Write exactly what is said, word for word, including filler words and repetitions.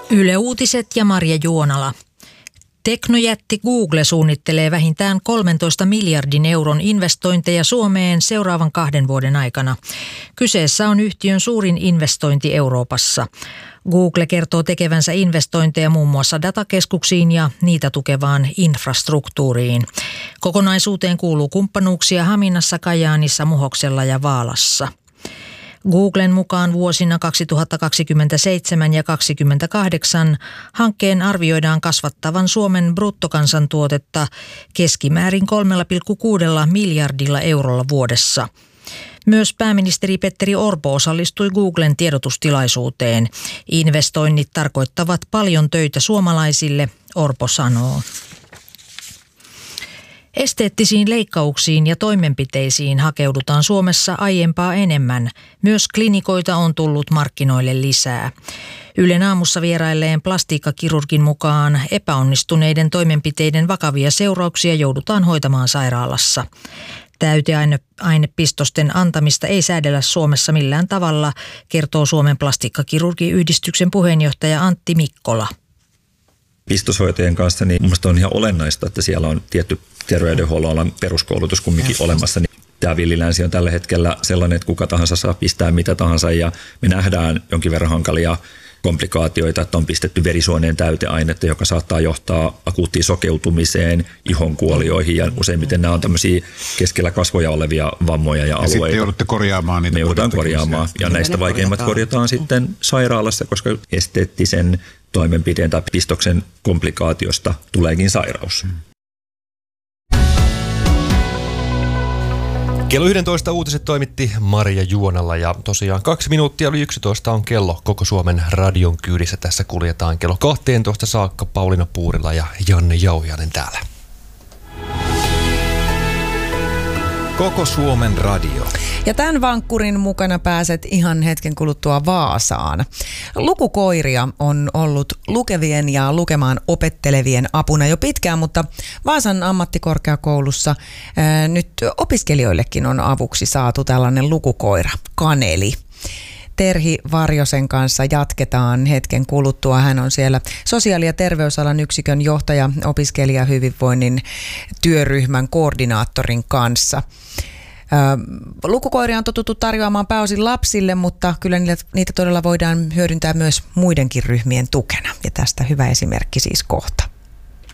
Yle Uutiset ja Marja Juonala. Teknojätti Google suunnittelee vähintään kolmentoista miljardin euron investointeja Suomeen seuraavan kahden vuoden aikana. Kyseessä on yhtiön suurin investointi Euroopassa. Google kertoo tekevänsä investointeja muun muassa datakeskuksiin ja niitä tukevaan infrastruktuuriin. Kokonaisuuteen kuuluu kumppanuuksia Haminassa, Kajaanissa, Muhoksella ja Vaalassa. Googlen mukaan vuosina kaksituhattakaksikymmentäseitsemän ja kaksituhattakaksikymmentäkahdeksan hankkeen arvioidaan kasvattavan Suomen bruttokansantuotetta keskimäärin kolme pilkku kuusi miljardilla eurolla vuodessa. Myös pääministeri Petteri Orpo osallistui Googlen tiedotustilaisuuteen. Investoinnit tarkoittavat paljon töitä suomalaisille, Orpo sanoo. Esteettisiin leikkauksiin ja toimenpiteisiin hakeudutaan Suomessa aiempaa enemmän. Myös klinikoita on tullut markkinoille lisää. Ylen aamussa vierailleen plastiikkakirurgin mukaan epäonnistuneiden toimenpiteiden vakavia seurauksia joudutaan hoitamaan sairaalassa. Täyteainepistosten antamista ei säädellä Suomessa millään tavalla, kertoo Suomen plastiikkakirurgiyhdistyksen puheenjohtaja Antti Mikkola. Pistoshoitajien kanssa niin mielestäni on ihan olennaista, että siellä on tietty terveydenhuollon alan peruskoulutus kumminkin olemassa. Niin tämä villilänsi on tällä hetkellä sellainen, että kuka tahansa saa pistää mitä tahansa ja me nähdään jonkin verran hankalia komplikaatioita, että on pistetty verisuoneen täyteainetta, joka saattaa johtaa akuuttiin sokeutumiseen, ihonkuolioihin ja useimmiten nämä on tämmöisiä keskellä kasvoja olevia vammoja ja, ja alueita. Sitten joudutte korjaamaan niitä. Me joudutaan korjaamaan ja näistä vaikeimmat korjataan sitten sairaalassa, koska esteettisen toimenpiteen tai pistoksen komplikaatiosta tuleekin sairaus. Kello yksitoista uutiset toimitti Marja Juonala ja tosiaan kaksi minuuttia yli yksitoista on kello koko Suomen radion kyydissä. Tässä kuljetaan kello kaksitoista saakka. Pauliina Puurila ja Janne Jauhiainen täällä. Koko Suomen radio. Ja tämän vankkurin mukana pääset ihan hetken kuluttua Vaasaan. Lukukoiria on ollut lukevien ja lukemaan opettelevien apuna jo pitkään, mutta Vaasan ammattikorkeakoulussa ää, nyt opiskelijoillekin on avuksi saatu tällainen lukukoira, Kaneli. Terhi Varjosen kanssa jatketaan hetken kuluttua. Hän on siellä sosiaali- ja terveysalan yksikön johtaja opiskelijahyvinvoinnin työryhmän koordinaattorin kanssa. Lukukoiria on totuttu tarjoamaan pääosin lapsille, mutta kyllä niitä todella voidaan hyödyntää myös muidenkin ryhmien tukena. Ja tästä hyvä esimerkki siis kohta.